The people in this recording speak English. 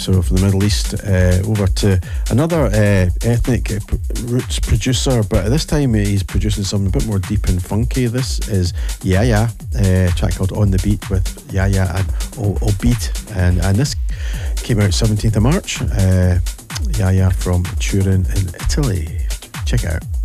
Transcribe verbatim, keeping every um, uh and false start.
So from the Middle East uh, over to another uh, ethnic roots producer, but this time he's producing something a bit more deep and funky. This is Yaya, a track called On The Beat with Yaya and O- Obeat, and, and this came out seventeenth of March. uh, Yaya from Turin in Italy. Check it out.